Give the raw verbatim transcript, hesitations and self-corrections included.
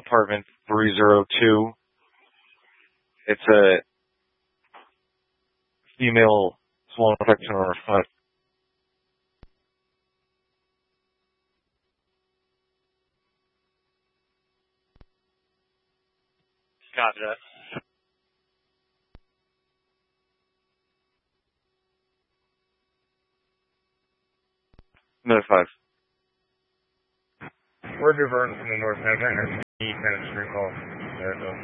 apartment three zero two. It's a female swollen infection on her foot. Copy that. No five. We're diverting from the North End. He kind of street call there, so.